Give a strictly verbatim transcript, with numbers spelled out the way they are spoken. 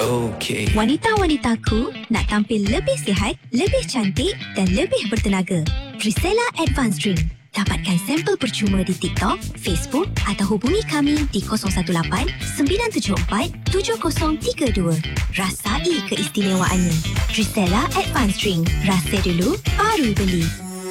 Okey. Wanita-wanitaku nak tampil lebih sihat, lebih cantik dan lebih bertenaga. Priscilla Advanced Drink. Dapatkan sampel percuma di TikTok, Facebook atau hubungi kami di kosong satu lapan sembilan tujuh empat tujuh kosong tiga dua. Rasai keistimewaannya. Priscilla Advanced Drink. Rasa dulu, baru beli.